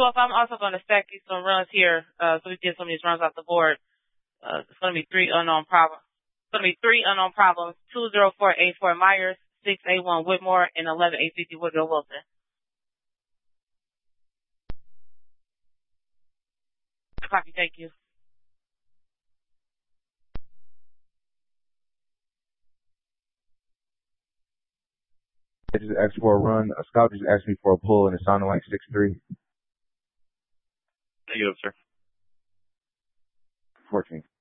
12th, I'm also going to stack you some runs here, so we get some of these runs off the board. It's going to be three unknown problems. It's going to be three unknown problems: 20484 Myers, 681 Whitmore, and 11850 Woodrow Wilson. Copy. Thank you. I just asked for a run. A scout just asked me for a pull, and it sounded like 6-3. Negative, sir. 14.